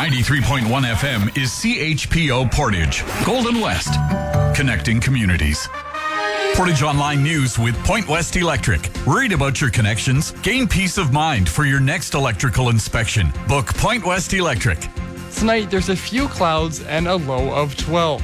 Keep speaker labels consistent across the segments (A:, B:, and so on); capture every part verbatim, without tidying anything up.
A: ninety-three point one F M is C H P O Portage, Golden West, connecting communities. Portage Online News with Point West Electric. Worried about your connections? Gain peace of mind for your next electrical inspection. Book Point West Electric.
B: Tonight, there's a few clouds and a low of twelve.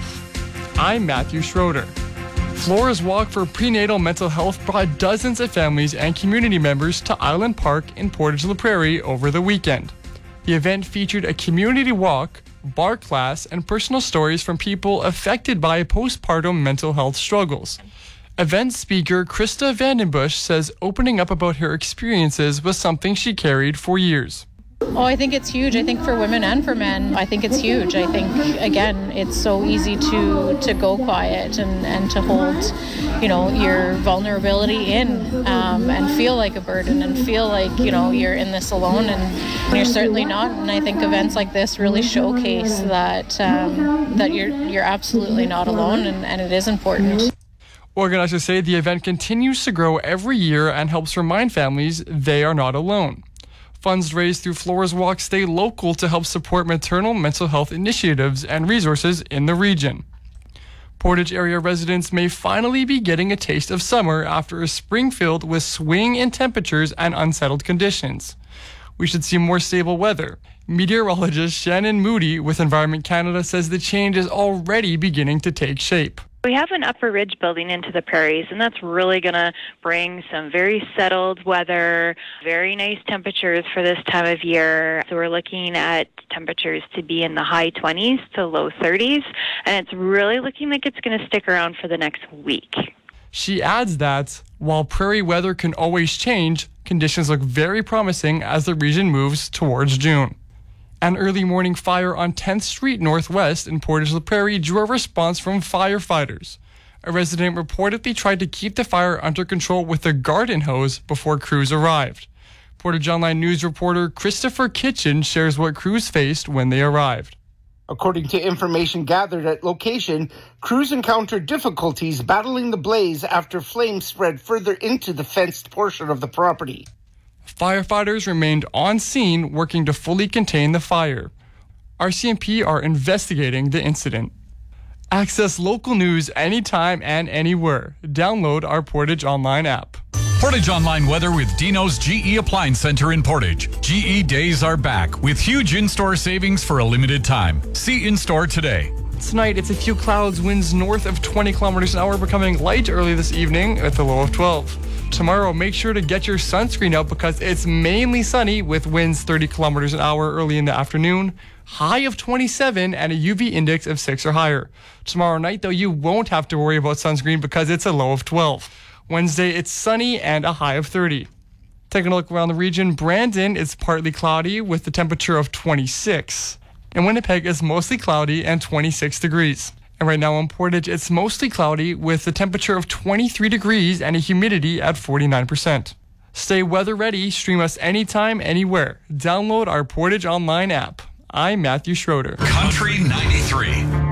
B: I'm Matthew Schroeder. Flora's Walk for Prenatal Mental Health brought dozens of families and community members to Island Park in Portage-La Prairie over the weekend. The event featured a community walk, bar class, and personal stories from people affected by postpartum mental health struggles. Event speaker Krista Vandenbush says opening up about her experiences was something she carried for years.
C: Oh, I think it's huge. I think for women and for men, I think it's huge. I think, again, it's so easy to, to go quiet and, and to hold, you know, your vulnerability in um, and feel like a burden and feel like, you know, you're in this alone, and you're certainly not. And I think events like this really showcase that um, that you're you're absolutely not alone, and, and it is important.
B: Organizers say the event continues to grow every year and helps remind families they are not alone. Funds raised through Flora's Walk stay local to help support maternal mental health initiatives and resources in the region. Portage area residents may finally be getting a taste of summer after a spring filled with swing in temperatures and unsettled conditions. We should see more stable weather. Meteorologist Shannon Moody with Environment Canada says the change is already beginning to take shape.
D: We have an upper ridge building into the prairies, and that's really going to bring some very settled weather, very nice temperatures for this time of year. So we're looking at temperatures to be in the high twenties to low thirties, and it's really looking like it's going to stick around for the next week.
B: She adds that while prairie weather can always change, conditions look very promising as the region moves towards June. An early morning fire on tenth Street Northwest in Portage-La Prairie drew a response from firefighters. A resident reportedly tried to keep the fire under control with a garden hose before crews arrived. Portage Online News reporter Christopher Kitchen shares what crews faced when they arrived.
E: According to information gathered at location, crews encountered difficulties battling the blaze after flames spread further into the fenced portion of the property.
B: Firefighters remained on scene working to fully contain the fire. R C M P are investigating the incident. Access local news anytime and anywhere. Download our Portage Online app.
A: Portage Online weather with Dino's G E Appliance Center in Portage. G E days are back with huge in-store savings for a limited time. See in-store today.
B: Tonight, it's a few clouds, winds north of twenty kilometers an hour, becoming light early this evening with a low of twelve. Tomorrow, make sure to get your sunscreen out because it's mainly sunny with winds thirty kilometers an hour early in the afternoon, high of twenty-seven, and a U V index of six or higher. Tomorrow night, though, you won't have to worry about sunscreen because it's a low of twelve. Wednesday, it's sunny and a high of thirty. Taking a look around the region, Brandon is partly cloudy with the temperature of twenty-six. And Winnipeg is mostly cloudy and twenty-six degrees. And right now in Portage, it's mostly cloudy with a temperature of twenty-three degrees and a humidity at forty-nine percent. Stay weather ready, stream us anytime, anywhere. Download our Portage Online app. I'm Matthew Schroeder.
A: Country ninety-three.